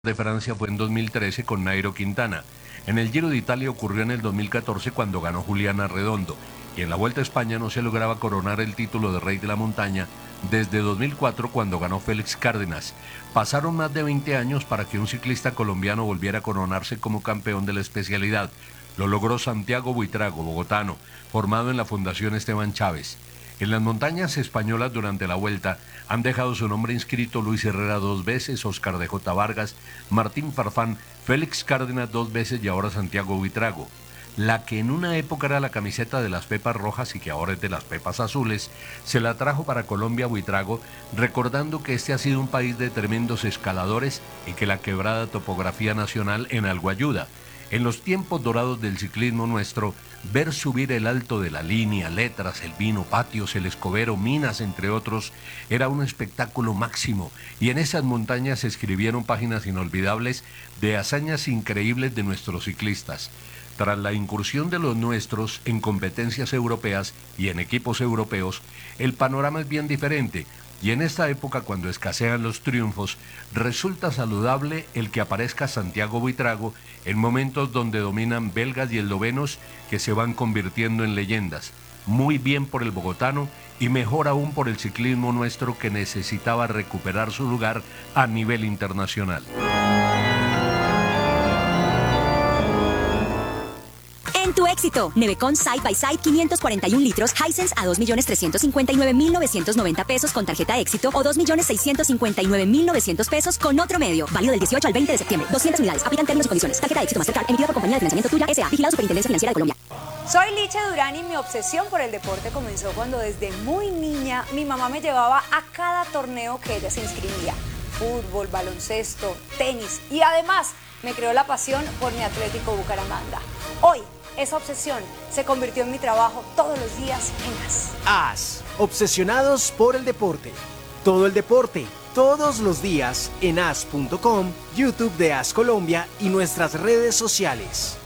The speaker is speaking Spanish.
de Francia fue en 2013 con Nairo Quintana. En el Giro de Italia ocurrió en el 2014 cuando ganó Juliana Redondo. Y en la Vuelta a España no se lograba coronar el título de Rey de la Montaña desde 2004 cuando ganó Félix Cárdenas. Pasaron más de 20 años para que un ciclista colombiano volviera a coronarse como campeón de la especialidad. Lo logró Santiago Buitrago, bogotano, formado en la Fundación Esteban Chávez. En las montañas españolas durante la Vuelta han dejado su nombre inscrito Luis Herrera 2 veces, Óscar de J. Vargas, Martín Farfán, Félix Cárdenas 2 veces y ahora Santiago Buitrago. La que en una época era la camiseta de las Pepas Rojas y que ahora es de las Pepas Azules, se la trajo para Colombia Buitrago, recordando que este ha sido un país de tremendos escaladores y que la quebrada topografía nacional en algo ayuda. En los tiempos dorados del ciclismo nuestro, ver subir el Alto de la Línea, Letras, El Vino, Patios, El Escobero, Minas, entre otros, era un espectáculo máximo, y en esas montañas se escribieron páginas inolvidables de hazañas increíbles de nuestros ciclistas. Tras la incursión de los nuestros en competencias europeas y en equipos europeos, el panorama es bien diferente. Y en esta época, cuando escasean los triunfos, resulta saludable el que aparezca Santiago Buitrago en momentos donde dominan belgas y eslovenos que se van convirtiendo en leyendas. Muy bien por el bogotano y mejor aún por el ciclismo nuestro que necesitaba recuperar su lugar a nivel internacional. En tu éxito, Nevecon Side by Side 541 litros Hisense a 2.359.990 pesos con tarjeta éxito o 2.659.900 pesos con otro medio. Válido del 18 al 20 de septiembre. 200 unidades. Aplican términos y condiciones. Tarjeta éxito Mastercard emitida por Compañía de Financiamiento Tuya S.A. Vigilado Superintendencia Financiera de Colombia. Soy Licha Durán y mi obsesión por el deporte comenzó cuando desde muy niña mi mamá me llevaba a cada torneo que ella se inscribía. Fútbol, baloncesto, tenis y además me creó la pasión por mi Atlético Bucaramanga. Hoy, esa obsesión se convirtió en mi trabajo todos los días en AS. AS, obsesionados por el deporte. Todo el deporte, todos los días en as.com, YouTube de AS Colombia y nuestras redes sociales.